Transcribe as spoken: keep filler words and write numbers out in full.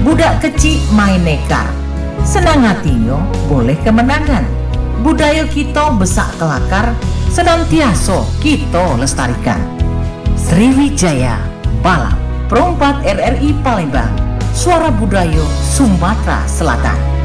Budak kecil main nekar, senang hatinya boleh kemenangan. Budaya kita besak kelakar, senantiasa kita lestarikan. Sriwijaya Balap, Perompak R R I Palembang, Suara Budaya Sumatera Selatan.